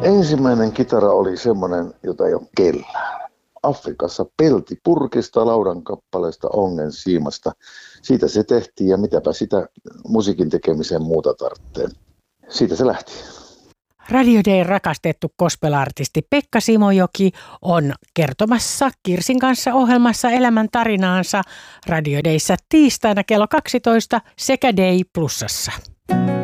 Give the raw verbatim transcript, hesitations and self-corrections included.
Ensimmäinen kitara oli semmoinen, jota ei ole kellään. Afrikassa pelti purkista, laudan kappaleesta, ongen siimasta. Siitä se tehtiin ja mitäpä sitä musiikin tekemiseen muuta tarvitsee. Siitä se lähti. Radio Dayn rakastettu gospel-artisti Pekka Simojoki on kertomassa Kirsin kanssa ohjelmassa elämän tarinaansa Radio Dayssä tiistaina kello kaksitoista sekä Day Plusassa.